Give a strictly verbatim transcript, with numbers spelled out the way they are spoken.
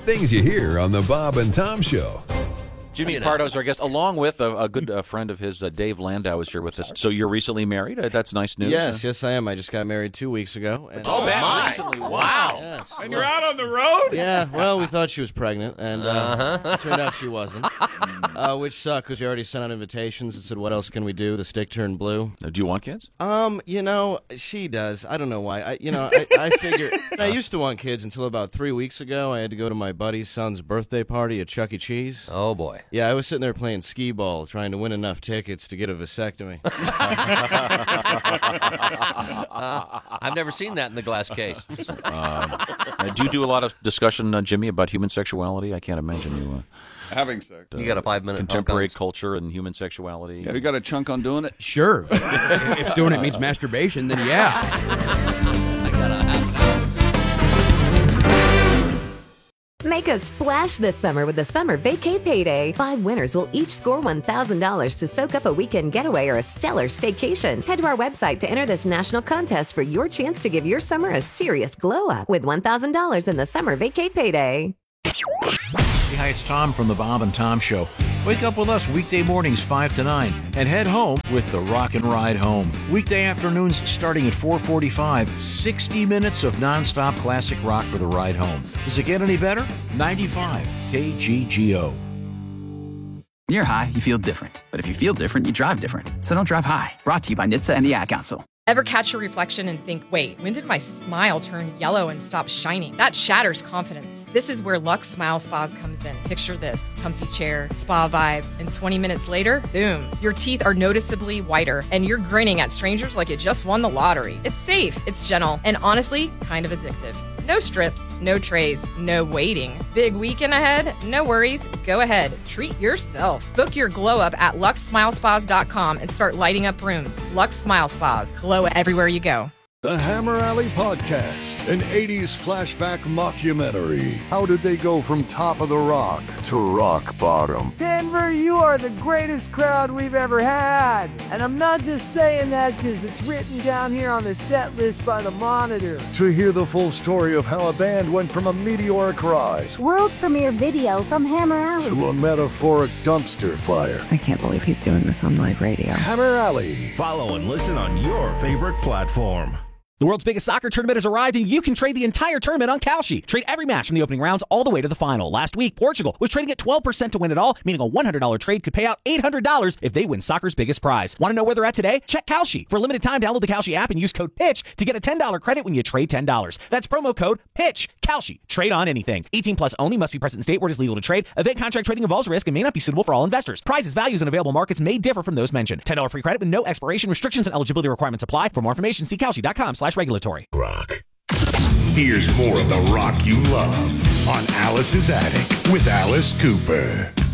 things you hear on the Bob and Tom Show. Jimmy Pardo is our guest, along with a, a good uh, friend of his, uh, Dave Landau, is here with us. So you're recently married? Uh, that's nice news. Yes, yes, I am. I just got married two weeks ago. And oh, man, recently. Wow. Yes. And you're out on the road? Yeah, well, we thought she was pregnant, and uh, uh-huh. it turned out she wasn't, uh, which sucked because we already sent out invitations and said, what else can we do? The stick turned blue. Uh, do you want kids? Um, you know, she does. I don't know why. I, you know, I, I figure I used to want kids until about three weeks ago. I had to go to my buddy's son's birthday party at Chuck E. Cheese. Oh, boy. Yeah, I was sitting there playing skee ball, trying to win enough tickets to get a vasectomy. I've never seen that in the glass case. um, uh, do you do a lot of discussion, uh, Jimmy, about human sexuality? I can't imagine you... Uh, Having sex. You got a five-minute contemporary culture and human sexuality. Yeah, you got a chunk on doing it? Sure. If doing it means masturbation, then yeah. I got a half an hour. Make a splash this summer with the Summer Vacay Payday. Five winners will each score one thousand dollars to soak up a weekend getaway or a stellar staycation. Head to our website to enter this national contest for your chance to give your summer a serious glow-up with one thousand dollars in the Summer Vacay Payday. Hey, hi, it's Tom from the Bob and Tom Show. Wake up with us weekday mornings five to nine and head home with the Rock and Ride Home. Weekday afternoons starting at four forty-five, sixty minutes of nonstop classic rock for the ride home. Does it get any better? ninety-five K G G O. When you're high, you feel different. But if you feel different, you drive different. So don't drive high. Brought to you by N H T S A and the Ad Council. Ever catch your reflection and think, wait, when did my smile turn yellow and stop shining? That shatters confidence. This is where Lux Smile Spas comes in. Picture this, comfy chair, spa vibes, and twenty minutes later, boom, your teeth are noticeably whiter, and you're grinning at strangers like you just won the lottery. It's safe, it's gentle, and honestly, kind of addictive. No strips, no trays, no waiting. Big weekend ahead? No worries. Go ahead. Treat yourself. Book your glow up at lux smile spas dot com and start lighting up rooms. Lux Smile Spas. Glow everywhere you go. The Hammer Alley Podcast, an eighties flashback mockumentary. How did they go from top of the rock to rock bottom? Denver, you are the greatest crowd we've ever had. And I'm not just saying that because it's written down here on the set list by the Monitor. To hear the full story of how a band went from a meteoric rise, world premiere video from Hammer Alley, to a metaphoric dumpster fire. I can't believe he's doing this on live radio. Hammer Alley. Follow and listen on your favorite platform. The world's biggest soccer tournament has arrived, and you can trade the entire tournament on Kalshi. Trade every match from the opening rounds all the way to the final. Last week, Portugal was trading at twelve percent to win it all, meaning a one hundred dollars trade could pay out eight hundred dollars if they win soccer's biggest prize. Want to know where they're at today? Check Kalshi. For a limited time, download the Kalshi app and use code PITCH to get a ten dollars credit when you trade ten dollars. That's promo code PITCH. Kalshi. Trade on anything. eighteen plus only. Must be present in state where it is legal to trade. Event contract trading involves risk and may not be suitable for all investors. Prizes, values, and available markets may differ from those mentioned. ten dollars free credit with no expiration. Restrictions and eligibility requirements apply. For more information, see kalshi dot com slash regulatory. Rock. Here's more of the rock you love on Alice's Attic with Alice Cooper.